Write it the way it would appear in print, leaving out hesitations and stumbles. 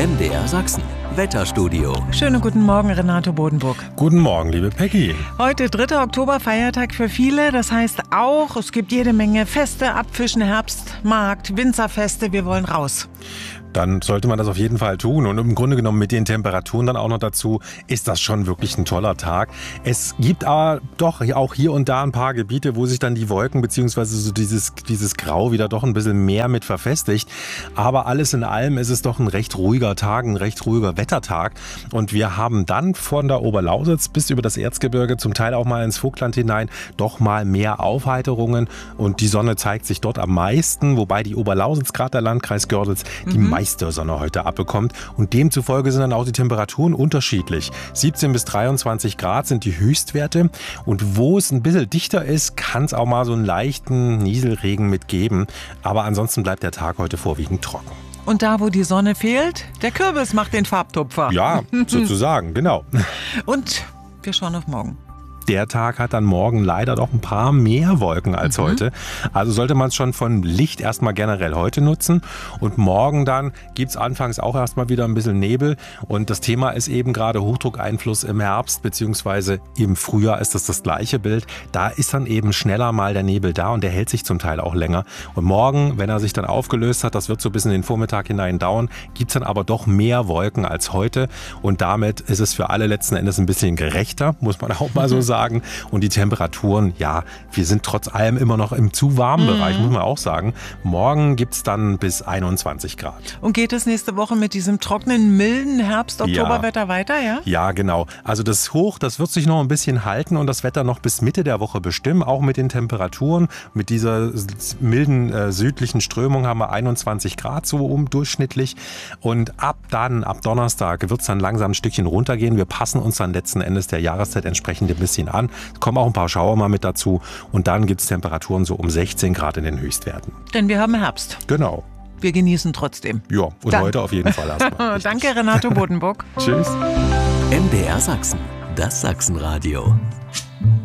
MDR Sachsen. Wetterstudio. Schönen guten Morgen, Renato Bodenburg. Guten Morgen, liebe Peggy. Heute 3. Oktober, Feiertag für viele. Das heißt auch, es gibt jede Menge Feste, Abfischen, Herbstmarkt, Winzerfeste. Wir wollen raus. Dann sollte man das auf jeden Fall tun. Und im Grunde genommen mit den Temperaturen dann auch noch dazu, ist das schon wirklich ein toller Tag. Es gibt aber doch auch hier und da ein paar Gebiete, wo sich dann die Wolken bzw. so dieses Grau wieder doch ein bisschen mehr mit verfestigt. Aber alles in allem ist es doch ein recht ruhiger Tag, ein recht ruhiger Wettertag. Und wir haben dann von der Oberlausitz bis über das Erzgebirge, zum Teil auch mal ins Vogtland hinein, doch mal mehr Aufheiterungen. Und die Sonne zeigt sich dort am meisten, wobei die Oberlausitz, gerade der Landkreis Görlitz, die meiste Sonne heute abbekommt. Und demzufolge sind dann auch die Temperaturen unterschiedlich. 17 bis 23 Grad sind die Höchstwerte. Und wo es ein bisschen dichter ist, kann es auch mal so einen leichten Nieselregen mitgeben. Aber ansonsten bleibt der Tag heute vorwiegend trocken. Und da, wo die Sonne fehlt, der Kürbis macht den Farbtupfer. Ja, sozusagen, genau. Und wir schauen auf morgen. Der Tag hat dann morgen leider doch ein paar mehr Wolken als heute. Also sollte man es schon von Licht erstmal generell heute nutzen. Und morgen dann gibt es anfangs auch erstmal wieder ein bisschen Nebel. Und das Thema ist eben gerade Hochdruckeinfluss im Herbst, beziehungsweise im Frühjahr ist das gleiche Bild. Da ist dann eben schneller mal der Nebel da und der hält sich zum Teil auch länger. Und morgen, wenn er sich dann aufgelöst hat, das wird so bis in den Vormittag hinein dauern, gibt es dann aber doch mehr Wolken als heute. Und damit ist es für alle letzten Endes ein bisschen gerechter, muss man auch mal so sagen. Und die Temperaturen, ja, wir sind trotz allem immer noch im zu warmen Bereich, muss man auch sagen. Morgen gibt es dann bis 21 Grad. Und geht es nächste Woche mit diesem trockenen, milden Herbst-Oktoberwetter weiter, ja? Ja, genau. Also das Hoch, das wird sich noch ein bisschen halten und das Wetter noch bis Mitte der Woche bestimmen, auch mit den Temperaturen. Mit dieser milden südlichen Strömung haben wir 21 Grad so durchschnittlich. Und ab Donnerstag wird es dann langsam ein Stückchen runtergehen. Wir passen uns dann letzten Endes der Jahreszeit entsprechend ein bisschen an. Es kommen auch ein paar Schauer mal mit dazu und dann gibt es Temperaturen so um 16 Grad in den Höchstwerten. Denn wir haben Herbst. Genau. Wir genießen trotzdem. Ja, und heute auf jeden Fall erstmal. Danke, Renato Bodenburg. Tschüss. MDR Sachsen. Das Sachsenradio.